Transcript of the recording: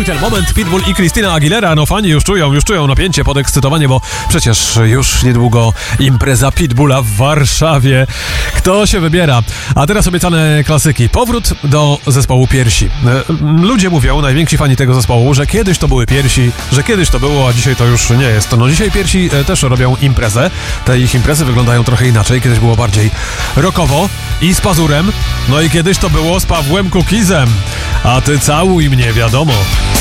Poczuj ten moment, Pitbull i Christina Aguilera. No fani już czują napięcie, podekscytowanie, bo przecież już niedługo impreza Pitbulla w Warszawie. Kto się wybiera? A teraz obiecane klasyki. Powrót do zespołu Piersi. Ludzie mówią, najwięksi fani tego zespołu, że kiedyś to były Piersi, że kiedyś to było, a dzisiaj to już nie jest. No dzisiaj Piersi też robią imprezę. Te ich imprezy wyglądają trochę inaczej. Kiedyś było bardziej rockowo i z Pazurem. No i kiedyś to było z Pawłem Kukizem. A ty całuj mnie, wiadomo.